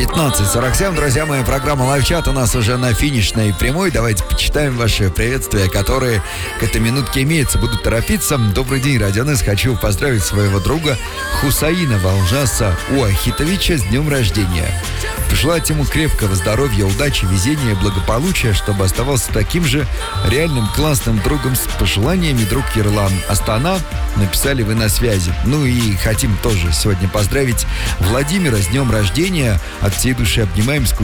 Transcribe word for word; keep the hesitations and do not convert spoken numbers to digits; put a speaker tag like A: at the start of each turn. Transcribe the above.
A: пятнадцать сорок семь, друзья мои, программа Лайфчат у нас уже на финишной прямой. Давайте почитаем ваши приветствия, которые к этой минутке имеются. Буду торопиться. Добрый день, Радионес. Хочу поздравить своего друга Хусаина Валжаса Уахитовича с днем рождения. Пожелать ему крепкого здоровья, удачи, везения, благополучия, чтобы оставался таким же реальным классным другом. С пожеланиями, друг Ерлан. Астана, написали вы на связи. Ну и хотим тоже сегодня поздравить Владимира с днем рождения. От всей души обнимаем.